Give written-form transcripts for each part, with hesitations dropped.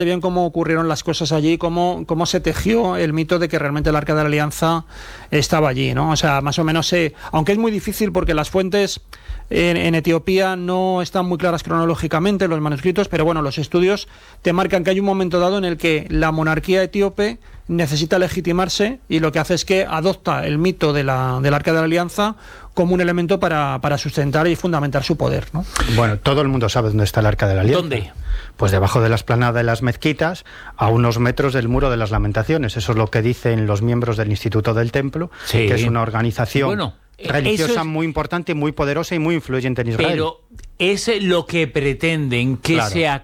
bien cómo ocurrieron las cosas allí, cómo se tejió el mito de que realmente el Arca de la Alianza estaba allí, ¿no? O sea, más o menos, aunque es muy difícil porque las fuentes en Etiopía no están muy claras cronológicamente, los manuscritos, pero bueno, los estudios te marcan que hay un momento dado en el que la monarquía etíope necesita legitimarse y lo que hace es que adopta el mito del Arca de la Alianza como un elemento para sustentar y fundamentar su poder, ¿no? Bueno, todo el mundo sabe dónde está el Arca de la Alianza. ¿Dónde? Pues debajo de la explanada de las mezquitas, a unos metros del Muro de las Lamentaciones. Eso es lo que dicen los miembros del Instituto del Templo, sí, que es una organización religiosa muy importante, muy poderosa y muy influyente en Israel. Pero es lo que pretenden que sea,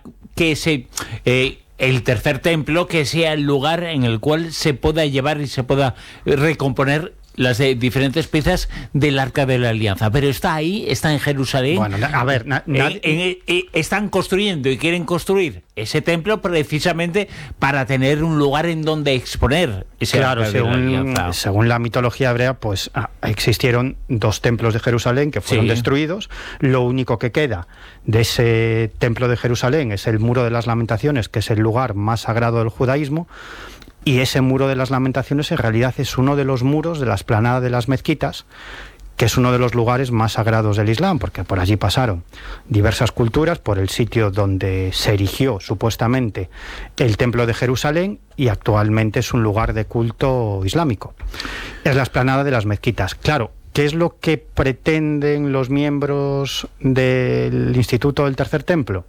el tercer templo, que sea el lugar en el cual se pueda llevar y se pueda recomponer las diferentes piezas del Arca de la Alianza. Pero está ahí, está en Jerusalén. Bueno, a ver, están construyendo y quieren construir ese templo precisamente para tener un lugar en donde exponer ese Arca de la Alianza. Según la mitología hebrea, pues existieron 2 templos de Jerusalén que fueron destruidos. Lo único que queda de ese templo de Jerusalén es el Muro de las Lamentaciones, que es el lugar más sagrado del judaísmo. Y ese Muro de las Lamentaciones en realidad es uno de los muros de la explanada de las mezquitas, que es uno de los lugares más sagrados del Islam, porque por allí pasaron diversas culturas, por el sitio donde se erigió supuestamente el Templo de Jerusalén, y actualmente es un lugar de culto islámico. Es la explanada de las mezquitas. Claro, ¿qué es lo que pretenden los miembros del Instituto del Tercer Templo?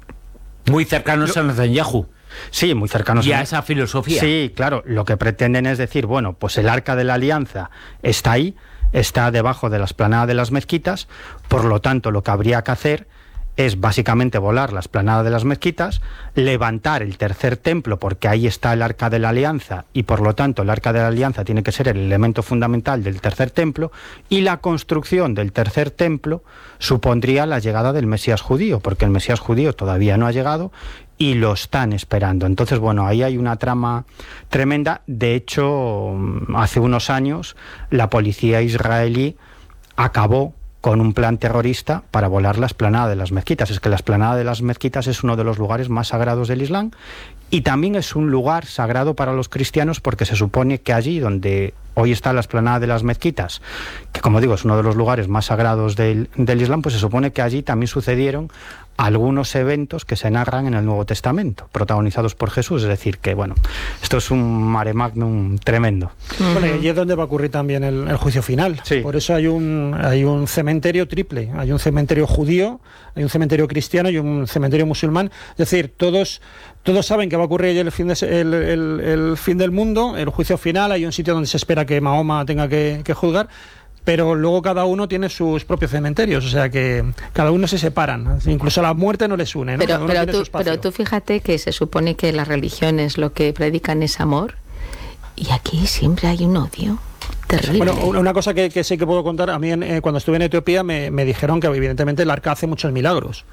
Muy cercanos a Netanyahu. Sí, muy cercanos a esa filosofía. Sí, claro, lo que pretenden es decir, bueno, pues el Arca de la Alianza está ahí, está debajo de la explanada de las mezquitas, por lo tanto lo que habría que hacer es básicamente volar la explanada de las mezquitas, levantar el tercer templo, porque ahí está el Arca de la Alianza, y por lo tanto el Arca de la Alianza tiene que ser el elemento fundamental del tercer templo, y la construcción del tercer templo supondría la llegada del Mesías judío, porque el Mesías judío todavía no ha llegado y lo están esperando. Entonces, bueno, ahí hay una trama tremenda. De hecho, hace unos años la policía israelí acabó con un plan terrorista para volar la explanada de las mezquitas. Es que la explanada de las mezquitas es uno de los lugares más sagrados del Islam, y también es un lugar sagrado para los cristianos, porque se supone que allí donde hoy está la explanada de las mezquitas, que como digo es uno de los lugares más sagrados del Islam, pues se supone que allí también sucedieron algunos eventos que se narran en el Nuevo Testamento, protagonizados por Jesús. Es decir, que bueno, esto es un mare magnum tremendo. Bueno, y es donde va a ocurrir también el juicio final. Sí. Por eso hay un cementerio triple. Hay un cementerio judío, hay un cementerio cristiano y un cementerio musulmán. Es decir, todos saben que va a ocurrir el fin del mundo, el juicio final. Hay un sitio donde se espera que Mahoma tenga que juzgar, pero luego cada uno tiene sus propios cementerios, o sea que cada uno se separan, incluso la muerte no les une, ¿no? Pero tú fíjate que se supone que las religiones lo que predican es amor, y aquí siempre hay un odio terrible. Bueno, una cosa que sí que puedo contar, a mí cuando estuve en Etiopía me dijeron que evidentemente el Arca hace muchos milagros,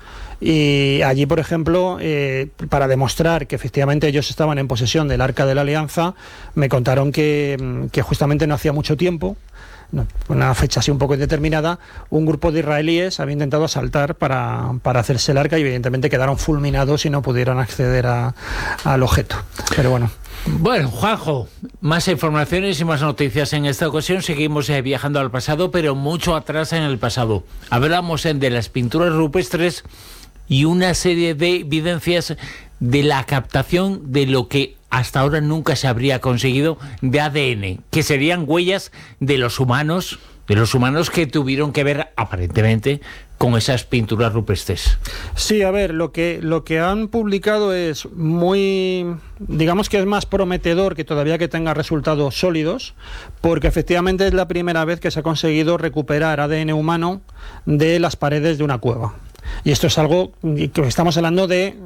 y allí, por ejemplo, para demostrar que efectivamente ellos estaban en posesión del Arca de la Alianza, me contaron que justamente no hacía mucho tiempo, una fecha así un poco indeterminada, un grupo de israelíes había intentado asaltar para hacerse el arca, y evidentemente quedaron fulminados y no pudieron acceder al objeto. Pero bueno. Bueno, Juanjo, más informaciones y más noticias en esta ocasión. Seguimos viajando al pasado, pero mucho atrás en el pasado. Hablamos de las pinturas rupestres y una serie de evidencias de la captación de lo que hasta ahora nunca se habría conseguido de ADN, que serían huellas de los humanos que tuvieron que ver aparentemente con esas pinturas rupestres. Sí, a ver, lo que han publicado es muy, digamos que es más prometedor que todavía que tenga resultados sólidos, porque efectivamente es la primera vez que se ha conseguido recuperar ADN humano de las paredes de una cueva. Y esto es algo que estamos hablando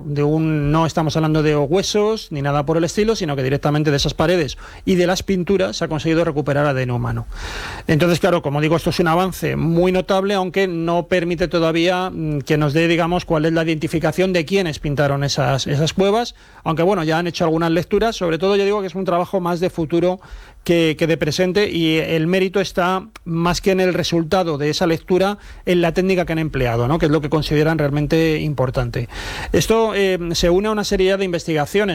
no estamos hablando de huesos ni nada por el estilo, sino que directamente de esas paredes y de las pinturas se ha conseguido recuperar ADN humano. Entonces, claro, como digo, esto es un avance muy notable, aunque no permite todavía que nos dé, digamos, cuál es la identificación de quiénes pintaron esas cuevas, aunque bueno, ya han hecho algunas lecturas. Sobre todo yo digo que es un trabajo más de futuro que de presente, y el mérito está más que en el resultado de esa lectura, en la técnica que han empleado, ¿no? Que es lo que consideran realmente importante. Esto se une a una serie de investigaciones